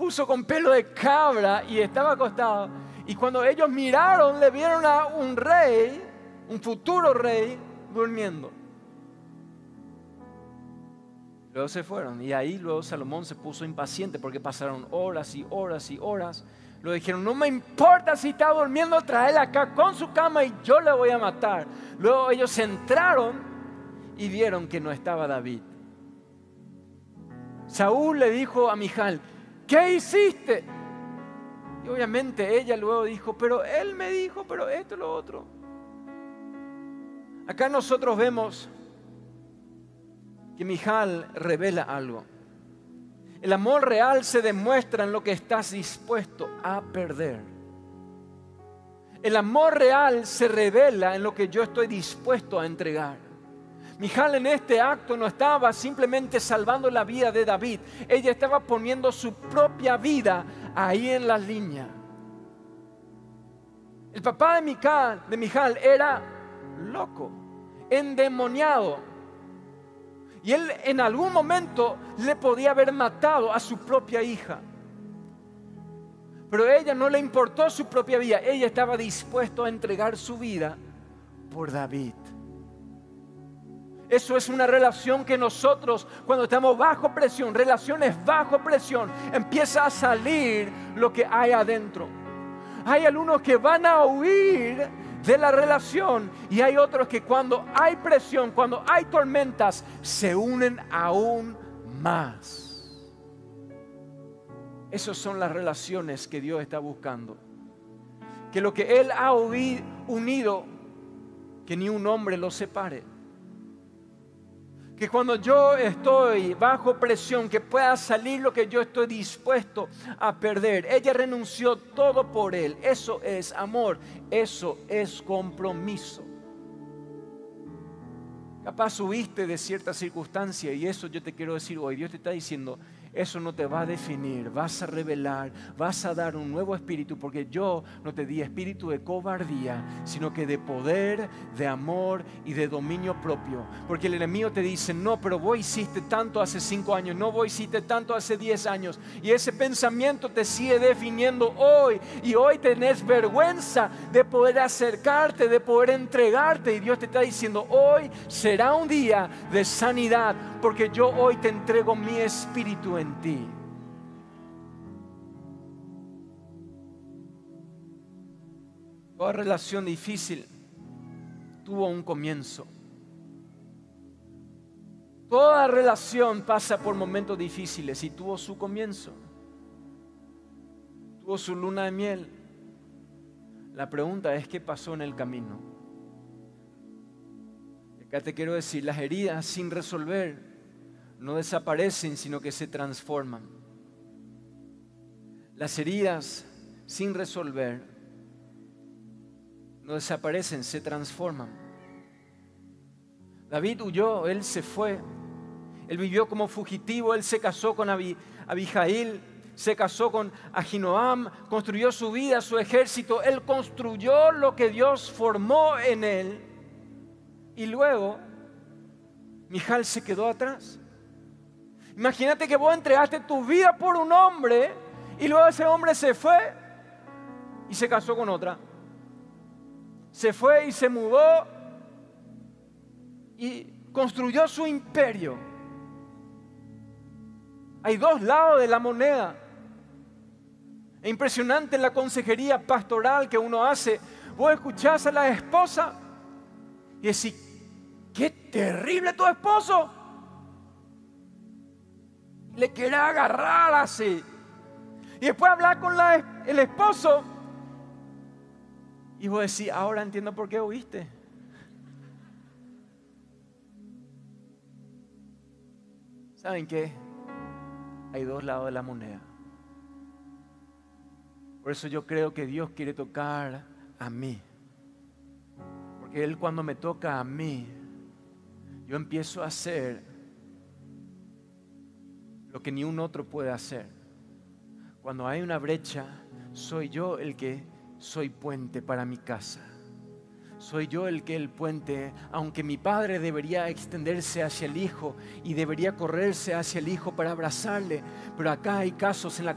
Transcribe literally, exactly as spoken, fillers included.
puso con pelo de cabra y estaba acostado. Y cuando ellos miraron, le vieron a un rey, un futuro rey, durmiendo. Luego se fueron y ahí luego Salomón se puso impaciente porque pasaron horas y horas y horas. Luego dijeron, no me importa si está durmiendo, tráela acá con su cama y yo le voy a matar. Luego ellos entraron y vieron que no estaba David. Saúl le dijo a Mijal, ¿qué hiciste? Y obviamente ella luego dijo, pero él me dijo, pero esto y lo otro. Acá nosotros vemos que Mijal revela algo. El amor real se demuestra en lo que estás dispuesto a perder. El amor real se revela en lo que yo estoy dispuesto a entregar. Mijal en este acto no estaba simplemente salvando la vida de David. Ella estaba poniendo su propia vida ahí en la línea. El papá de Mijal, de Mijal era loco, endemoniado. Y él en algún momento le podía haber matado a su propia hija. Pero a ella no le importó su propia vida. Ella estaba dispuesta a entregar su vida por David. Eso es una relación que nosotros, cuando estamos bajo presión, relaciones bajo presión, empieza a salir lo que hay adentro. Hay algunos que van a huir de la relación y hay otros que cuando hay presión, cuando hay tormentas, se unen aún más. Esas son las relaciones que Dios está buscando. Que lo que Él ha unido, que ni un hombre lo separe. Que cuando yo estoy bajo presión, que pueda salir lo que yo estoy dispuesto a perder. Ella renunció todo por él. Eso es amor. Eso es compromiso. Capaz huiste de cierta circunstancia y eso yo te quiero decir hoy. Dios te está diciendo, eso no te va a definir, vas a revelar, vas a dar un nuevo espíritu, porque yo no te di espíritu de cobardía, sino que de poder, de amor y de dominio propio. Porque el enemigo te dice, no, pero vos hiciste tanto hace cinco años, no, vos hiciste tanto hace diez años. Y ese pensamiento te sigue definiendo hoy. Y hoy tenés vergüenza de poder acercarte, de poder entregarte. Y Dios te está diciendo, hoy será un día de sanidad, porque yo hoy te entrego mi espíritu en ti. Toda relación difícil tuvo un comienzo. Toda relación pasa por momentos difíciles y tuvo su comienzo. Tuvo su luna de miel. La pregunta es, ¿qué pasó en el camino? Acá te quiero decir, las heridas sin resolver no desaparecen, sino que se transforman. Las heridas sin resolver no desaparecen, se transforman. David huyó, él se fue. Él vivió como fugitivo, él se casó con Abi, Abijail, se casó con Ahinoam, construyó su vida, su ejército. Él construyó lo que Dios formó en él. Y luego, Mijal se quedó atrás. Imagínate que vos entregaste tu vida por un hombre y luego ese hombre se fue y se casó con otra. Se fue y se mudó y construyó su imperio. Hay dos lados de la moneda. Es impresionante la consejería pastoral que uno hace. Vos escuchás a la esposa y decís, ¡qué terrible tu esposo! Le quiere agarrar así. Y después hablar con la, el esposo. Y vos decís, ahora entiendo por qué huiste. ¿Saben qué? Hay dos lados de la moneda. Por eso yo creo que Dios quiere tocar a mí. Porque Él cuando me toca a mí, yo empiezo a hacer lo que ni un otro puede hacer. Cuando hay una brecha, soy yo el que soy puente para mi casa. Soy yo el que el puente, aunque mi padre debería extenderse hacia el hijo y debería correrse hacia el hijo para abrazarle, pero acá hay casos en la